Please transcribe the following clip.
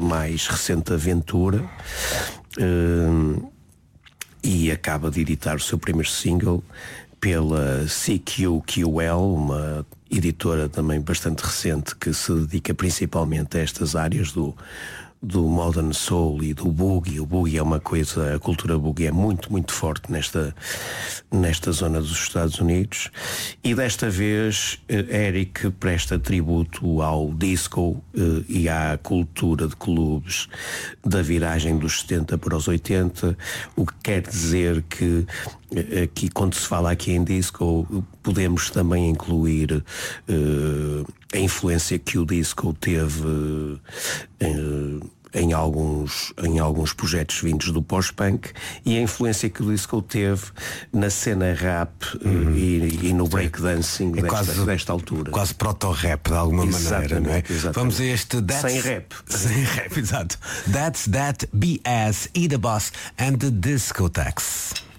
mais recente aventura, e acaba de editar o seu primeiro single pela CQQL, uma editora também bastante recente que se dedica principalmente a estas áreas do modern soul e do boogie. O boogie é uma coisa, a cultura boogie é muito, muito forte nesta zona dos Estados Unidos, e desta vez Eric presta tributo ao disco e à cultura de clubes da viragem dos 70 para os 80, o que quer dizer que aqui, quando se fala aqui em disco, podemos também incluir a influência que o disco teve em alguns projetos vindos do pós-punk, e a influência que o disco teve na cena rap e no breakdancing desta altura. Quase proto-rap de alguma maneira, não é? Exatamente. Vamos a este Sem rap. Sem rap, exato. That's That BS, E The Boss and the Discotheques.